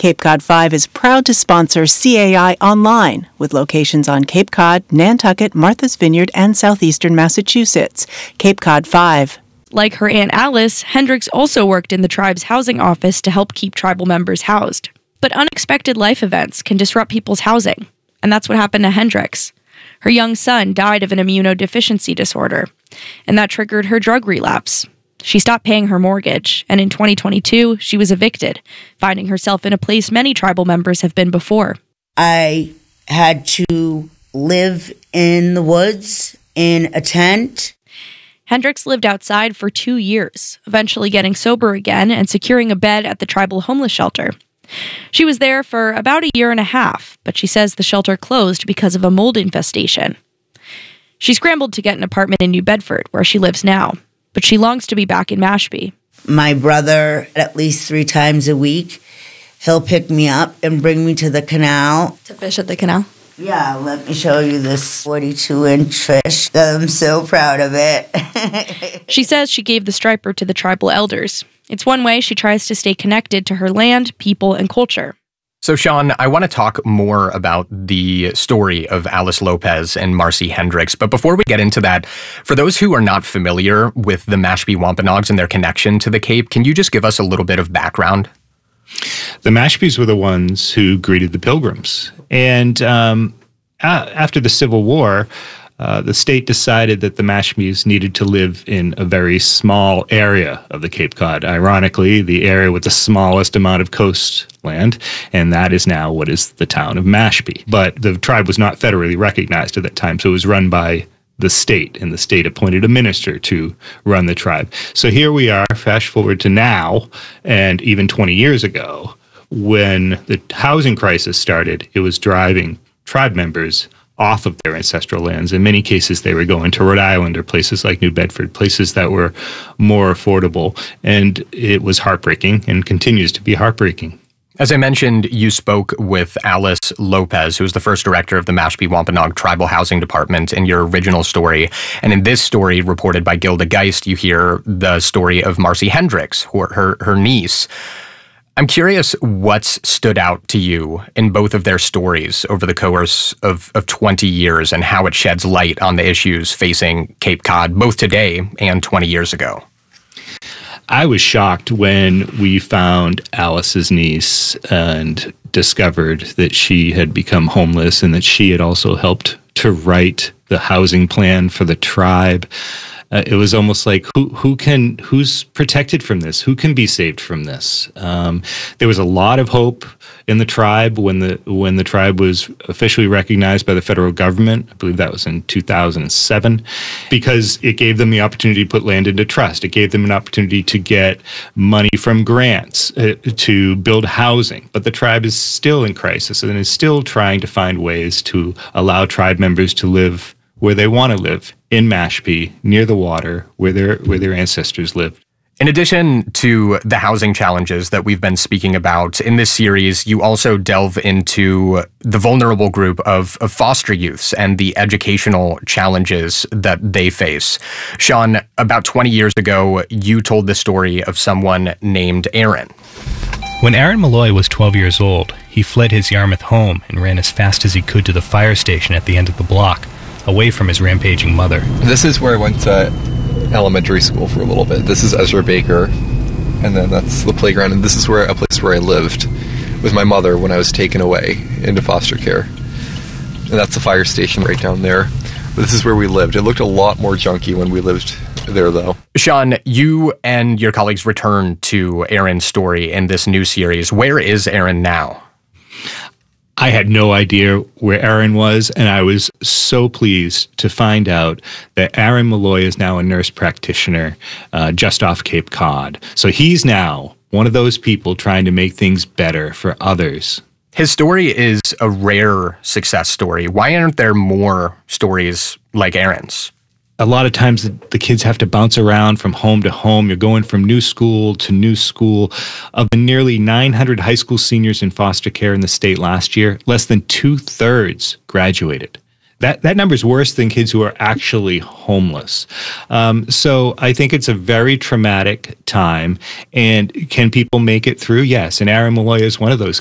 Cape Cod 5 is proud to sponsor CAI Online, with locations on Cape Cod, Nantucket, Martha's Vineyard, and southeastern Massachusetts. Cape Cod 5. Like her Aunt Alice, Hendricks also worked in the tribe's housing office to help keep tribal members housed. But unexpected life events can disrupt people's housing, and that's what happened to Hendricks. Her young son died of an immunodeficiency disorder, and that triggered her drug relapse. She stopped paying her mortgage, and in 2022, she was evicted, finding herself in a place many tribal members have been before. I had to live in the woods in a tent. Hendricks lived outside for 2 years, eventually getting sober again and securing a bed at the tribal homeless shelter. She was there for about a year and a half, but she says the shelter closed because of a mold infestation. She scrambled to get an apartment in New Bedford, where she lives now, but she longs to be back in Mashpee. My brother, at least 3 times a week, he'll pick me up and bring me to the canal. To fish at the canal? Yeah, let me show you this 42-inch fish. I'm so proud of it. She says she gave the striper to the tribal elders. It's one way she tries to stay connected to her land, people, and culture. So, Sean, I want to talk more about the story of Alice Lopez and Marcy Hendricks. But before we get into that, for those who are not familiar with the Mashpee Wampanoags and their connection to the Cape, can you just give us a little bit of background? The Mashpees were the ones who greeted the Pilgrims. And after the Civil War, the state decided that the Mashpees needed to live in a very small area of the Cape Cod. Ironically, the area with the smallest amount of coastland, and that is now what is the town of Mashpee. But the tribe was not federally recognized at that time, so it was run by the state, and the state appointed a minister to run the tribe. So here we are, fast forward to now, and even 20 years ago, when the housing crisis started, it was driving tribe members off of their ancestral lands. In many cases, they were going to Rhode Island or places like New Bedford, places that were more affordable. And it was heartbreaking and continues to be heartbreaking. As I mentioned, you spoke with Alice Lopez, who was the first director of the Mashpee Wampanoag Tribal Housing Department in your original story. And in this story, reported by Gilda Geist, you hear the story of Marcy Hendricks, her niece. I'm curious what's stood out to you in both of their stories over the course of 20 years and how it sheds light on the issues facing Cape Cod, both today and 20 years ago. I was shocked when we found Alice's niece and discovered that she had become homeless and that she had also helped to write the housing plan for the tribe. It was almost like who's protected from this? Who can be saved from this? There was a lot of hope in the tribe when the tribe was officially recognized by the federal government. I believe that was in 2007, because it gave them the opportunity to put land into trust. It gave them an opportunity to get money from grants to build housing. But the tribe is still in crisis and is still trying to find ways to allow tribe members to live where they want to live, in Mashpee, near the water, where their ancestors lived. In addition to the housing challenges that we've been speaking about in this series, you also delve into the vulnerable group of foster youths and the educational challenges that they face. Sean, about 20 years ago, you told the story of someone named Aaron. When Aaron Malloy was 12 years old, he fled his Yarmouth home and ran as fast as he could to the fire station at the end of the block, away from his rampaging mother. This is where I went to elementary school for a little bit. This is Ezra Baker, and then that's the playground, and this is a place where I lived with my mother when I was taken away into foster care. And that's the fire station right down there. But this is where we lived. It looked a lot more junky when we lived there, though. Sean, you and your colleagues returned to Aaron's story in this new series. Where is Aaron now? I had no idea where Aaron was, and I was so pleased to find out that Aaron Malloy is now a nurse practitioner just off Cape Cod. So he's now one of those people trying to make things better for others. His story is a rare success story. Why aren't there more stories like Aaron's? A lot of times the kids have to bounce around from home to home. You're going from new school to new school. Of the nearly 900 high school seniors in foster care in the state last year, less than 2/3 graduated. That number is worse than kids who are actually homeless. So I think it's a very traumatic time. And can people make it through? Yes. And Aaron Malloy is one of those